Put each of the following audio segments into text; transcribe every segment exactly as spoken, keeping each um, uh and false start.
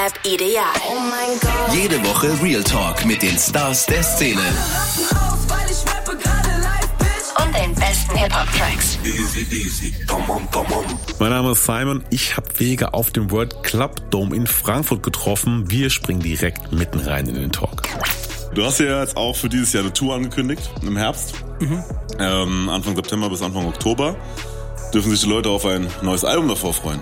Rap ideal. Oh mein Gott. Jede Woche Real Talk mit den Stars der Szene. Und den besten Hip-Hop-Tracks. Easy, easy. Come on, come on. Mein Name ist Simon. Ich habe Vega auf dem World Club Dome in Frankfurt getroffen. Wir springen direkt mitten rein in den Talk. Du hast ja jetzt auch für dieses Jahr eine Tour angekündigt, im Herbst. Mhm. Ähm, Anfang September bis Anfang Oktober. Dürfen sich die Leute auf ein neues Album davor freuen?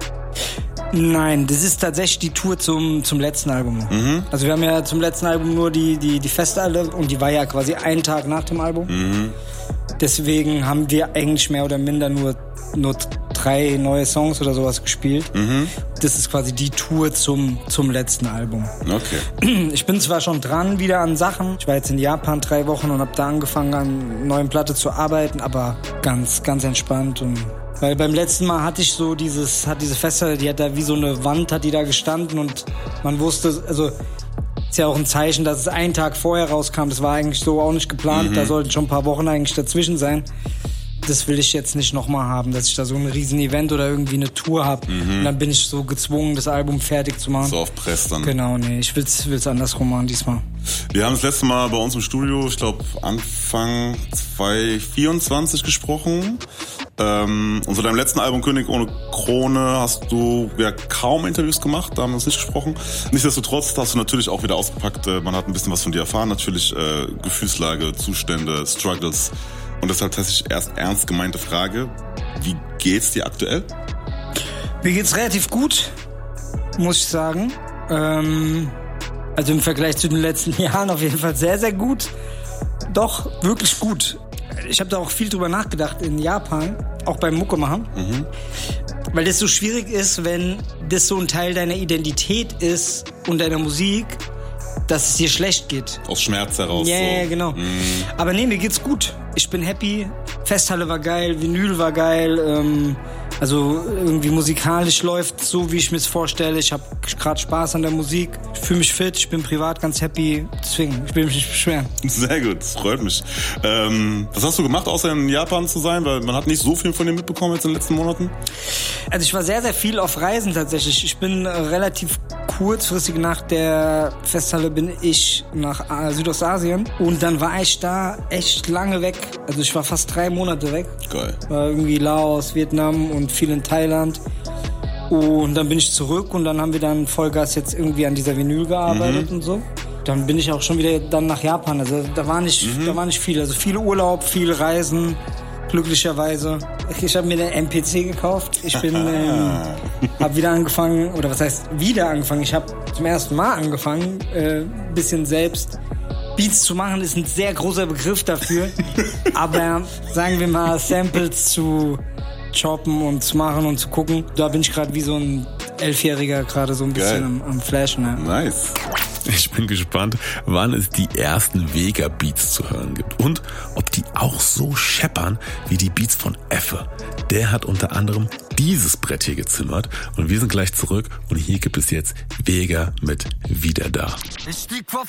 Nein, das ist tatsächlich die Tour zum, zum letzten Album. Mhm. Also wir haben ja zum letzten Album nur die, die, die Festalbe und die war ja quasi einen Tag nach dem Album. Mhm. Deswegen haben wir eigentlich mehr oder minder nur, nur drei neue Songs oder sowas gespielt. Mhm. Das ist quasi die Tour zum, zum letzten Album. Okay. Ich bin zwar schon dran wieder an Sachen. Ich war jetzt in Japan drei Wochen und habe da angefangen an einer neuen Platte zu arbeiten, aber ganz, ganz entspannt. Und weil beim letzten Mal hatte ich so dieses, hat diese Feste, die hat da wie so eine Wand, hat die da gestanden und man wusste, also ist ja auch ein Zeichen, dass es einen Tag vorher rauskam. Das war eigentlich so auch nicht geplant. Mhm. Da sollten schon ein paar Wochen eigentlich dazwischen sein. Das will ich jetzt nicht nochmal haben, dass ich da so ein riesen Event oder irgendwie eine Tour habe. Mhm. Und dann bin ich so gezwungen, das Album fertig zu machen. So auf Press dann. Genau, nee, ich will's, will's andersrum machen diesmal. Wir haben das letzte Mal bei uns im Studio, ich glaube Anfang zwanzig vierundzwanzig gesprochen. Ähm, und zu deinem letzten Album König ohne Krone hast du ja kaum Interviews gemacht, da haben wir uns nicht gesprochen. Nichtsdestotrotz hast du natürlich auch wieder ausgepackt, äh, man hat ein bisschen was von dir erfahren, natürlich äh, Gefühlslage, Zustände, Struggles. Und deshalb tatsächlich erst ernst gemeinte Frage, wie geht's dir aktuell? Mir geht's relativ gut, muss ich sagen. Ähm, also im Vergleich zu den letzten Jahren auf jeden Fall sehr, sehr gut. Doch, wirklich gut. Ich habe da auch viel drüber nachgedacht in Japan, auch beim Mucke machen. Mhm. Weil das so schwierig ist, wenn das so ein Teil deiner Identität ist und deiner Musik, dass es dir schlecht geht. Aus Schmerz heraus. Ja, so. ja, genau. Mm. Aber nee, mir geht's gut. Ich bin happy. Festhalle war geil, Vinyl war geil. Ähm, also irgendwie musikalisch läuft so, wie ich mir es vorstelle. Ich habe gerade Spaß an der Musik. Ich fühle mich fit, ich bin privat ganz happy. Deswegen, ich will mich nicht beschweren. Sehr gut, das freut mich. Ähm, was hast du gemacht, außer in Japan zu sein? Weil man hat nicht so viel von dir mitbekommen jetzt in den letzten Monaten. Also ich war sehr, sehr viel auf Reisen tatsächlich. Ich bin relativ kurzfristig nach der Festhalle bin ich nach Südostasien und dann war ich da echt lange weg. Also ich war fast drei Monate weg. Geil. War irgendwie Laos, Vietnam und viel in Thailand. Und dann bin ich zurück und dann haben wir dann Vollgas jetzt irgendwie an dieser Vinyl gearbeitet mhm. und so. Dann bin ich auch schon wieder dann nach Japan. Also da war nicht, mhm. da war nicht viel. Also viel Urlaub, viel Reisen. Glücklicherweise. Ich habe mir eine M P C gekauft. Ich bin, ähm, habe wieder angefangen, oder was heißt wieder angefangen? Ich habe zum ersten Mal angefangen, äh, bisschen selbst Beats zu machen. Ist ein sehr großer Begriff dafür. Aber sagen wir mal, Samples zu choppen und zu machen und zu gucken. Da bin ich gerade wie so ein Elfjähriger gerade so ein bisschen am, am Flashen. Ja. Nice. Ich bin gespannt, wann es die ersten Vega-Beats zu hören gibt und ob die auch so scheppern wie die Beats von Effe. Der hat unter anderem dieses Brett hier gezimmert und wir sind gleich zurück und hier gibt es jetzt Vega mit Wieder da. Ich stieg vor